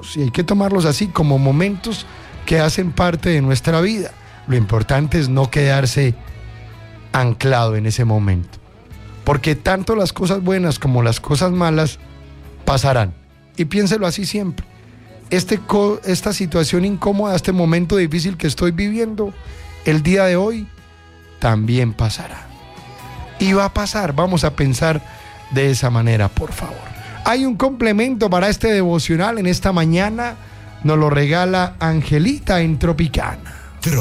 momentos, y hay que tomarlos así, como momentos que hacen parte de nuestra vida. Lo importante es no quedarse anclado en ese momento, porque tanto las cosas buenas como las cosas malas pasarán. Y piénselo así siempre. Esta situación incómoda, este momento difícil que estoy viviendo el día de hoy, también pasará. Y va a pasar, vamos a pensar de esa manera, por favor. Hay un complemento para este devocional en esta mañana, nos lo regala Angelita en Tropicana.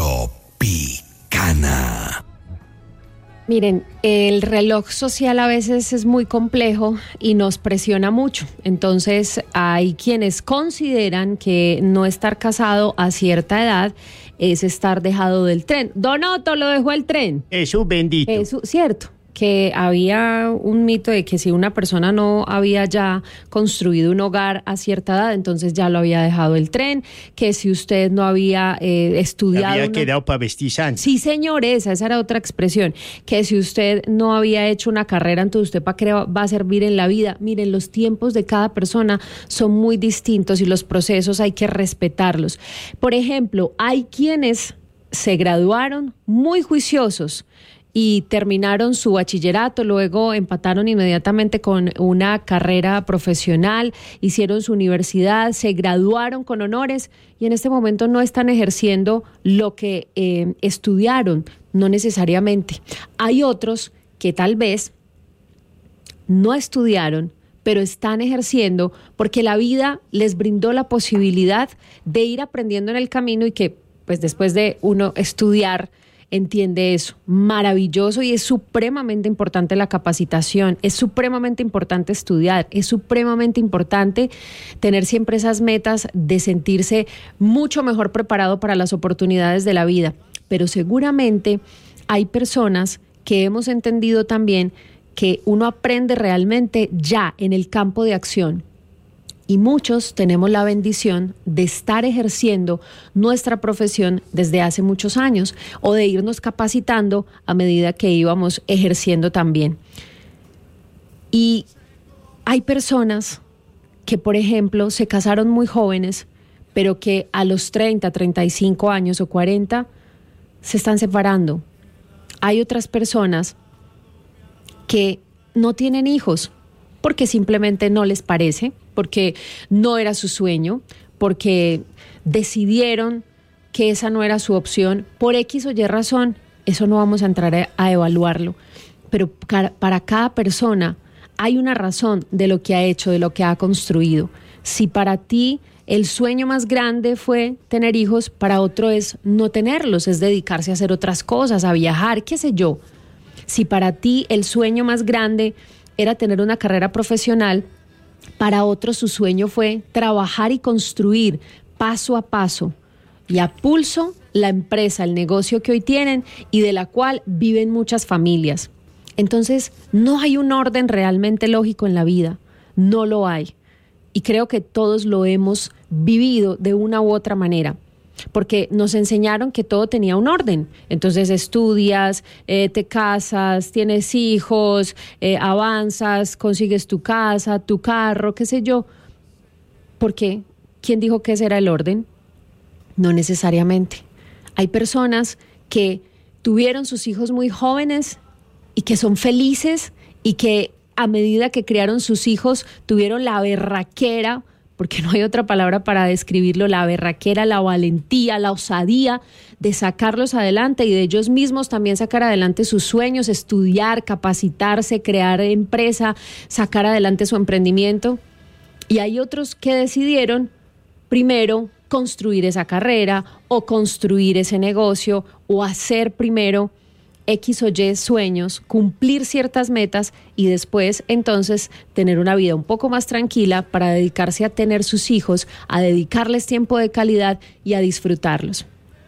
Tropicana. Miren, el reloj social a veces es muy complejo y nos presiona mucho. Entonces, hay quienes consideran que no estar casado a cierta edad es estar dejado del tren. Don Otto, lo dejó el tren. Jesús bendito. Cierto, que había un mito de que si una persona no había ya construido un hogar a cierta edad, entonces ya lo había dejado el tren, que si usted no había estudiado... Había quedado para vestir santo. Sí, señor, esa era otra expresión, que si usted no había hecho una carrera, entonces usted para qué va a servir en la vida. Miren, los tiempos de cada persona son muy distintos y los procesos hay que respetarlos. Por ejemplo, hay quienes se graduaron muy juiciosos y terminaron su bachillerato, luego empataron inmediatamente con una carrera profesional, hicieron su universidad, se graduaron con honores y en este momento no están ejerciendo lo que estudiaron, no necesariamente. Hay otros que tal vez no estudiaron, pero están ejerciendo porque la vida les brindó la posibilidad de ir aprendiendo en el camino y que pues después de uno estudiar entiende eso, maravilloso, y es supremamente importante la capacitación, es supremamente importante estudiar, es supremamente importante tener siempre esas metas de sentirse mucho mejor preparado para las oportunidades de la vida, pero seguramente hay personas que hemos entendido también que uno aprende realmente ya en el campo de acción. Y muchos tenemos la bendición de estar ejerciendo nuestra profesión desde hace muchos años o de irnos capacitando a medida que íbamos ejerciendo también. Y hay personas que, por ejemplo, se casaron muy jóvenes, pero que a los 30, 35 años o 40 se están separando. Hay otras personas que no tienen hijos porque simplemente no les parece, porque no era su sueño, porque decidieron que esa no era su opción, por X o Y razón. Eso no vamos a entrar a evaluarlo, pero para cada persona hay una razón de lo que ha hecho, de lo que ha construido. Si para ti el sueño más grande fue tener hijos, para otro es no tenerlos, es dedicarse a hacer otras cosas, a viajar, qué sé yo. Si para ti el sueño más grande era tener una carrera profesional, para otros su sueño fue trabajar y construir paso a paso y a pulso la empresa, el negocio que hoy tienen y de la cual viven muchas familias. Entonces, no hay un orden realmente lógico en la vida, no lo hay. Y creo que todos lo hemos vivido de una u otra manera, porque nos enseñaron que todo tenía un orden. Entonces estudias, te casas, tienes hijos, avanzas, consigues tu casa, tu carro, qué sé yo. ¿Por qué? ¿Quién dijo que ese era el orden? No necesariamente. Hay personas que tuvieron sus hijos muy jóvenes y que son felices y que a medida que criaron sus hijos tuvieron la berraquera, porque no hay otra palabra para describirlo, la berraquera, la valentía, la osadía de sacarlos adelante y de ellos mismos también sacar adelante sus sueños, estudiar, capacitarse, crear empresa, sacar adelante su emprendimiento. Y hay otros que decidieron primero construir esa carrera o construir ese negocio o hacer primero X o Y sueños, cumplir ciertas metas y después entonces tener una vida un poco más tranquila para dedicarse a tener sus hijos, a dedicarles tiempo de calidad y a disfrutarlos.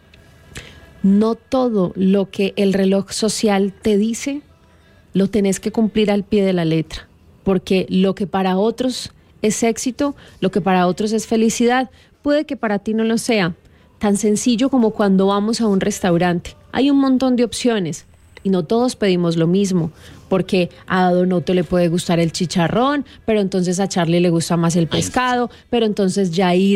No todo lo que el reloj social te dice lo tenés que cumplir al pie de la letra, porque lo que para otros es éxito, lo que para otros es felicidad, puede que para ti no lo sea. Tan sencillo como cuando vamos a un restaurante. Hay un montón de opciones y no todos pedimos lo mismo, porque a Don Otto le puede gustar el chicharrón, pero entonces a Charlie le gusta más el pescado, pero entonces Jair